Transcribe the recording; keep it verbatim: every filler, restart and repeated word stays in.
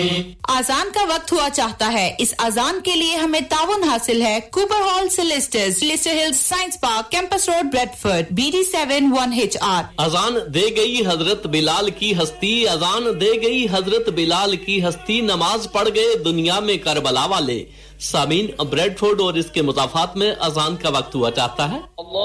अजान का वक्त हुआ चाहता है। इस अजान के लिए हमें ताउन हासिल है। Cooper hall सिलिस्टर्स, Leicester hills science park, campus road, Bradford, B D seven one H R. अजान दे गई हजरत बिलाल की हस्ती, अजान दे गई हजरत बिलाल की हस्ती, नमाज पढ़ गए दुनिया में करबला वाले। सामीन, ब्रेडफोर्ड और इसके मुजाफात में अजान का वक्त हुआ चाहता है।